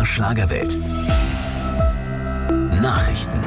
Schlagerwelt. Nachrichten.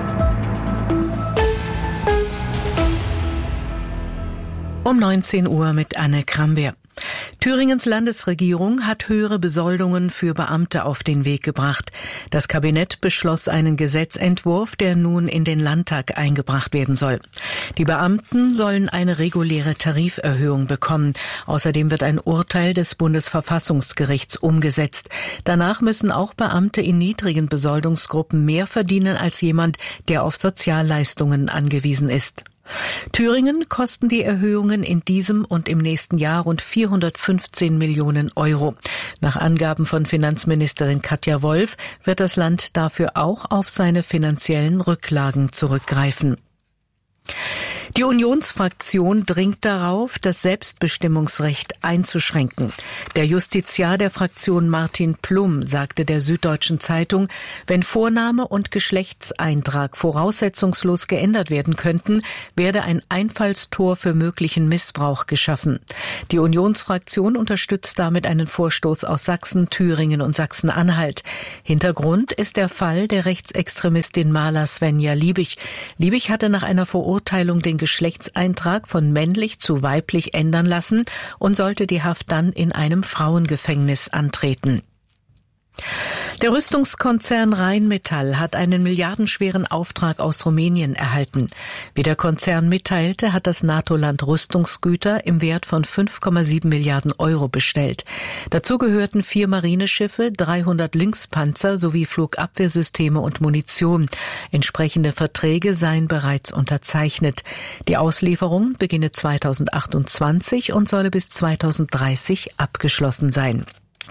Um 19 Uhr mit Anne Krambeer. Thüringens Landesregierung hat höhere Besoldungen für Beamte auf den Weg gebracht. Das Kabinett beschloss einen Gesetzentwurf, der nun in den Landtag eingebracht werden soll. Die Beamten sollen eine reguläre Tariferhöhung bekommen. Außerdem wird ein Urteil des Bundesverfassungsgerichts umgesetzt. Danach müssen auch Beamte in niedrigen Besoldungsgruppen mehr verdienen als jemand, der auf Sozialleistungen angewiesen ist. Thüringen kosten die Erhöhungen in diesem und im nächsten Jahr rund 415 Millionen Euro. Nach Angaben von Finanzministerin Katja Wolf wird das Land dafür auch auf seine finanziellen Rücklagen zurückgreifen. Die Unionsfraktion dringt darauf, das Selbstbestimmungsrecht einzuschränken. Der Justiziar der Fraktion Martin Plum sagte der Süddeutschen Zeitung, wenn Vorname und Geschlechtseintrag voraussetzungslos geändert werden könnten, werde ein Einfallstor für möglichen Missbrauch geschaffen. Die Unionsfraktion unterstützt damit einen Vorstoß aus Sachsen, Thüringen und Sachsen-Anhalt. Hintergrund ist der Fall der Rechtsextremistin Maler Svenja Liebig. Liebig hatte nach einer Verurteilung den Geschlechtseintrag von männlich zu weiblich ändern lassen und sollte die Haft dann in einem Frauengefängnis antreten. Der Rüstungskonzern Rheinmetall hat einen milliardenschweren Auftrag aus Rumänien erhalten. Wie der Konzern mitteilte, hat das NATO-Land Rüstungsgüter im Wert von 5,7 Milliarden Euro bestellt. Dazu gehörten 4 Marineschiffe, 300 Lynx-Panzer sowie Flugabwehrsysteme und Munition. Entsprechende Verträge seien bereits unterzeichnet. Die Auslieferung beginne 2028 und solle bis 2030 abgeschlossen sein.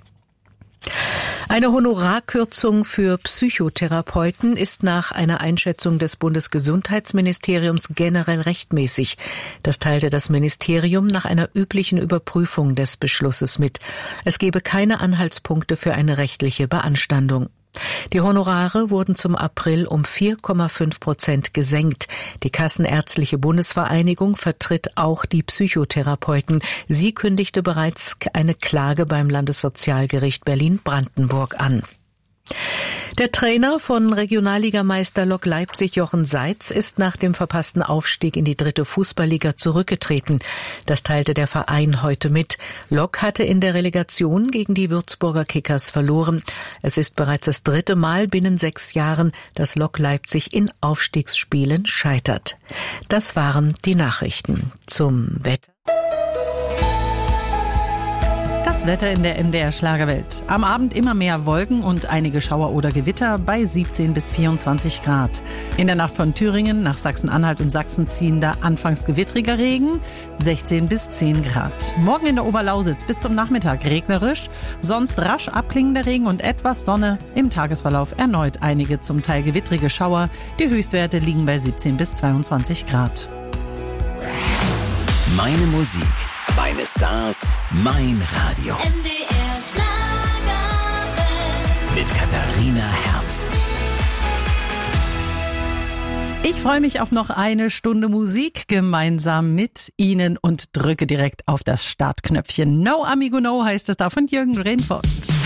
Eine Honorarkürzung für Psychotherapeuten ist nach einer Einschätzung des Bundesgesundheitsministeriums generell rechtmäßig. Das teilte das Ministerium nach einer üblichen Überprüfung des Beschlusses mit. Es gebe keine Anhaltspunkte für eine rechtliche Beanstandung. Die Honorare wurden zum April um 4,5% gesenkt. Die Kassenärztliche Bundesvereinigung vertritt auch die Psychotherapeuten. Sie kündigte bereits eine Klage beim Landessozialgericht Berlin-Brandenburg an. Der Trainer von Regionalligameister Lok Leipzig Jochen Seitz ist nach dem verpassten Aufstieg in die 3. Fußballliga zurückgetreten. Das teilte der Verein heute mit. Lok hatte in der Relegation gegen die Würzburger Kickers verloren. Es ist bereits das 3. Mal binnen 6 Jahren, dass Lok Leipzig in Aufstiegsspielen scheitert. Das waren die Nachrichten. Zum Wetter. Das Wetter in der MDR Schlagerwelt. Am Abend immer mehr Wolken und einige Schauer oder Gewitter bei 17 bis 24 Grad. In der Nacht von Thüringen nach Sachsen-Anhalt und Sachsen ziehender anfangs gewittriger Regen, 16 bis 10 Grad. Morgen in der Oberlausitz bis zum Nachmittag regnerisch, sonst rasch abklingender Regen und etwas Sonne. Im Tagesverlauf erneut einige zum Teil gewittrige Schauer. Die Höchstwerte liegen bei 17 bis 22 Grad. Meine Musik. Meine Stars, mein Radio. MDR Schlagerwelt. Mit Katharina Herz. Ich freue mich auf noch eine Stunde Musik gemeinsam mit Ihnen und drücke direkt auf das Startknöpfchen. No Amigo No heißt es da von Jürgen Reinfurt.